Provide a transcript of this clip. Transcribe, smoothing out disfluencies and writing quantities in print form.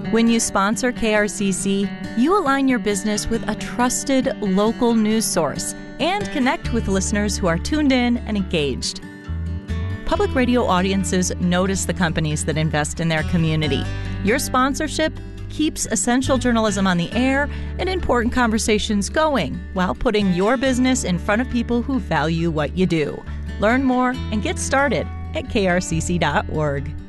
When you sponsor KRCC, you align your business with a trusted local news source and connect with listeners who are tuned in and engaged. Public radio audiences notice the companies that invest in their community. Your sponsorship keeps essential journalism on the air and important conversations going while putting your business in front of people who value what you do. Learn more and get started at krcc.org.